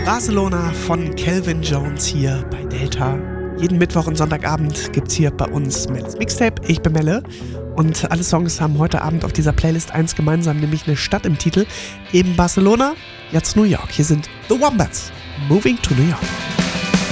Barcelona von Calvin Jones hier bei Delta. Jeden Mittwoch und Sonntagabend gibt's hier bei uns Mel's Mixtape. Ich bin Melle und alle Songs haben heute Abend auf dieser Playlist eins gemeinsam, nämlich eine Stadt im Titel. Eben Barcelona, jetzt New York. Hier sind The Wombats, Moving to New York.